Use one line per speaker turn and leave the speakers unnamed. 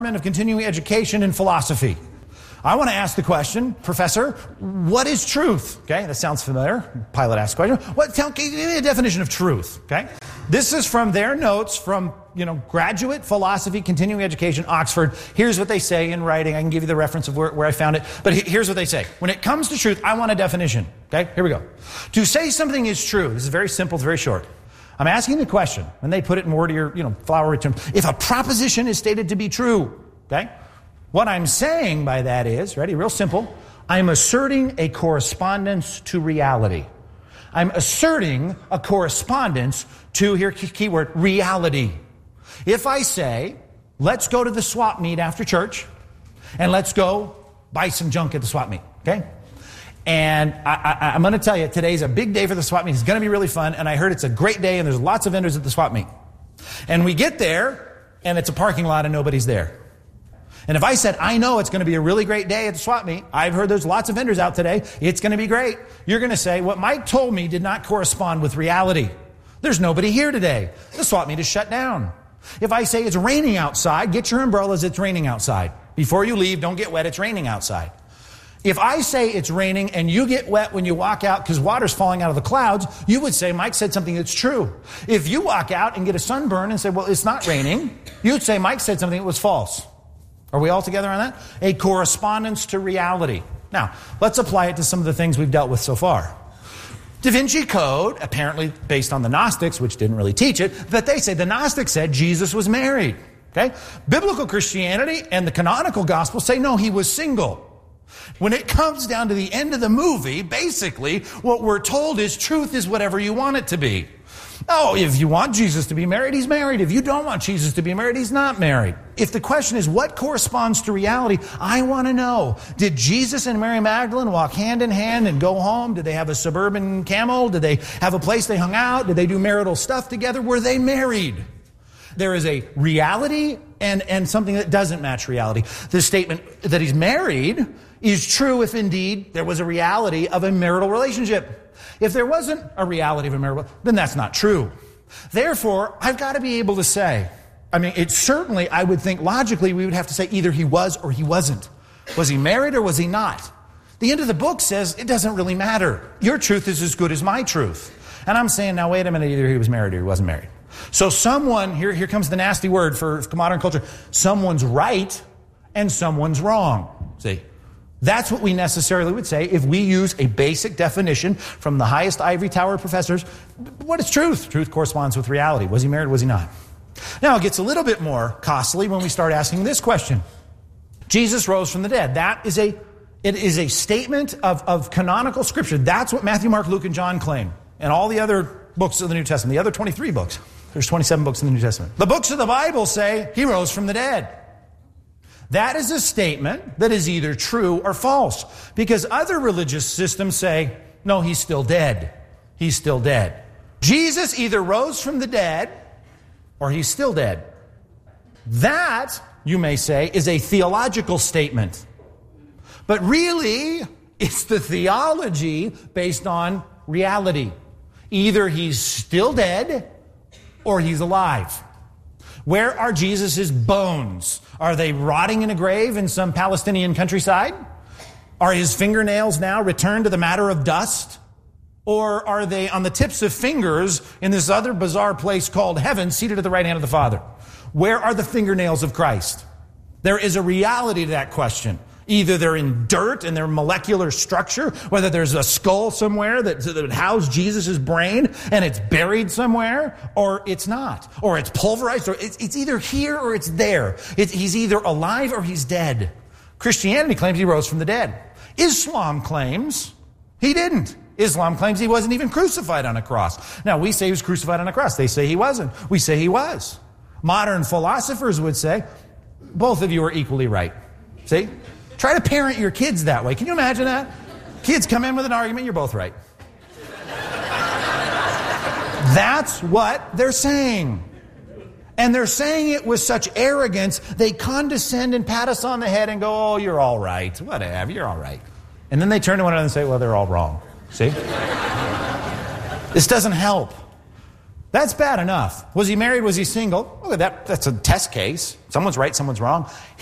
of Continuing Education and Philosophy. I want to ask the question, Professor, what is truth? Okay, that sounds familiar. Pilot asked the question. Give me a definition of truth. Okay, this is from their notes from Graduate Philosophy, Continuing Education, Oxford. Here's what they say in writing. I can give you the reference of where I found it. But here's what they say. When it comes to truth, I want a definition. Okay, here we go. To say something is true. This is very simple. It's very short. I'm asking the question, and they put it in wordier, flowery terms. If a proposition is stated to be true, okay? What I'm saying by that is, ready, real simple, I'm asserting a correspondence to reality. I'm asserting a correspondence to, here, keyword, reality. If I say, let's go to the swap meet after church, and let's go buy some junk at the swap meet, okay? And I'm going to tell you, today's a big day for the swap meet. It's going to be really fun, and I heard it's a great day, and there's lots of vendors at the swap meet. And we get there, and it's a parking lot, and nobody's there. And if I said, I know it's going to be a really great day at the swap meet, I've heard there's lots of vendors out today, it's going to be great, you're going to say, what Mike told me did not correspond with reality. There's nobody here today. The swap meet is shut down. If I say it's raining outside, get your umbrellas, it's raining outside. Before you leave, don't get wet, it's raining outside. If I say it's raining and you get wet when you walk out because water's falling out of the clouds, you would say Mike said something that's true. If you walk out and get a sunburn and say, well, it's not raining, you'd say Mike said something that was false. Are we all together on that? A correspondence to reality. Now, let's apply it to some of the things we've dealt with so far. Da Vinci Code, apparently based on the Gnostics, which didn't really teach it, but they say the Gnostics said Jesus was married. Okay? Biblical Christianity and the canonical gospel say no, he was single. When it comes down to the end of the movie, basically, what we're told is truth is whatever you want it to be. Oh, if you want Jesus to be married, he's married. If you don't want Jesus to be married, he's not married. If the question is what corresponds to reality, I want to know. Did Jesus and Mary Magdalene walk hand in hand and go home? Did they have a suburban camel? Did they have a place they hung out? Did they do marital stuff together? Were they married? There is a reality and something that doesn't match reality. The statement that he's married is true if indeed there was a reality of a marital relationship. If there wasn't a reality of a marital, then that's not true. Therefore, I've got to be able to say, it's certainly, I would think logically, we would have to say either he was or he wasn't. Was he married or was he not? The end of the book says it doesn't really matter. Your truth is as good as my truth. And I'm saying, now wait a minute, either he was married or he wasn't married. So someone, here comes the nasty word for modern culture, someone's right and someone's wrong. See? That's what we necessarily would say if we use a basic definition from the highest ivory tower professors. What is truth? Truth corresponds with reality. Was he married or was he not? Now it gets a little bit more costly when we start asking this question. Jesus rose from the dead. It is a statement of canonical scripture. That's what Matthew, Mark, Luke, and John claim. And all the other books of the New Testament, the other 23 books. There's 27 books in the New Testament. The books of the Bible say he rose from the dead. That is a statement that is either true or false. Because other religious systems say, no, he's still dead. He's still dead. Jesus either rose from the dead or he's still dead. That, you may say, is a theological statement. But really, it's the theology based on reality. Either he's still dead or he's alive. Where are Jesus' bones? Are they rotting in a grave in some Palestinian countryside? Are his fingernails now returned to the matter of dust? Or are they on the tips of fingers in this other bizarre place called heaven, seated at the right hand of the Father? Where are the fingernails of Christ? There is a reality to that question. Either they're in dirt in their molecular structure, whether there's a skull somewhere that housed Jesus' brain and it's buried somewhere, or it's not. Or it's pulverized, or it's either here or it's there. He's either alive or he's dead. Christianity claims he rose from the dead. Islam claims he didn't. Islam claims he wasn't even crucified on a cross. Now, we say he was crucified on a cross. They say he wasn't. We say he was. Modern philosophers would say, both of you are equally right. See? Try to parent your kids that way. Can you imagine that? Kids come in with an argument, you're both right. That's what they're saying. And they're saying it with such arrogance, they condescend and pat us on the head and go, oh, you're all right. Whatever, you're all right. And then they turn to one another and say, well, they're all wrong. See? This doesn't help. That's bad enough. Was he married? Was he single? Okay, that's a test case. Someone's right, someone's wrong.